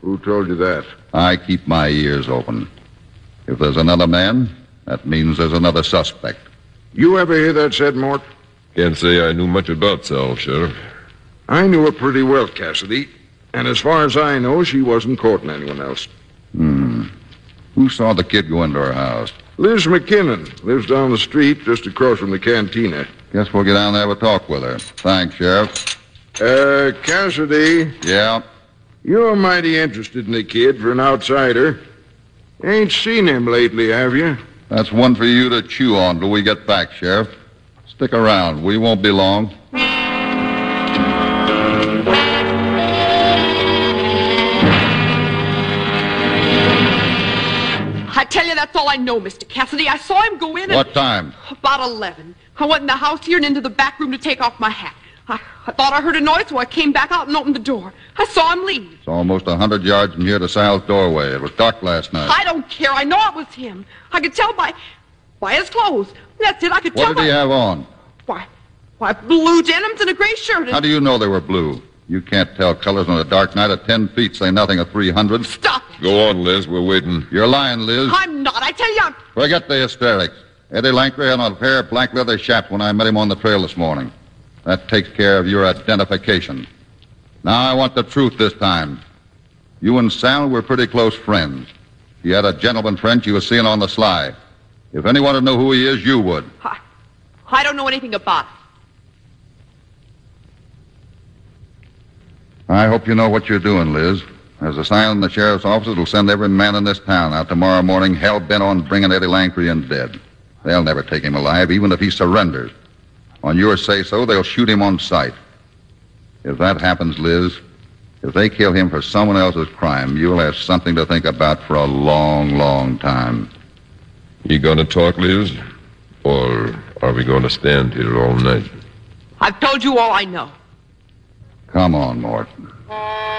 Who told you that? I keep my ears open. If there's another man, that means there's another suspect. You ever hear that said, Mort? Can't say I knew much about Sal, Sheriff. I knew her pretty well, Cassidy. And as far as I know, she wasn't courting anyone else. Who saw the kid go into her house? Liz McKinnon lives down the street just across from the cantina. Guess we'll get down there and have a talk with her. Thanks, Sheriff. Cassidy, Yeah? you're mighty interested in the kid for an outsider. Ain't seen him lately, have you? That's one for you to chew on till we get back, Sheriff. Stick around. We won't be long. I tell you, that's all I know, Mr. Cassidy. I saw him go in What time? About 11. I went in the house here and into the back room to take off my hat. I thought I heard a noise, so I came back out and opened the door. I saw him leave. It's almost 100 yards from here to Sal's doorway. It was dark last night. I don't care. I know it was him. I could tell by his clothes. That's it. I could tell What did he have on? Why, blue denims and a gray shirt. How do you know they were blue? You can't tell colors on a dark night at 10 feet, say nothing of 300. Stop it. Go on, Liz. We're waiting. You're lying, Liz. I'm not. I tell you, Forget the hysterics. Eddie Lankry had on a pair of black leather chaps when I met him on the trail this morning. That takes care of your identification. Now I want the truth this time. You and Sal were pretty close friends. You had a gentleman friend you was seeing on the sly. If anyone would know who he is, you would. I don't know anything about it. I hope you know what you're doing, Liz. There's a sign in the sheriff's office that'll send every man in this town out tomorrow morning hell-bent on bringing Eddie Lankry in dead. They'll never take him alive, even if he surrenders. On your say-so, they'll shoot him on sight. If that happens, Liz, if they kill him for someone else's crime, you'll have something to think about for a long, long time. You gonna talk, Liz? Or are we gonna stand here all night? I've told you all I know. Come on, Mort.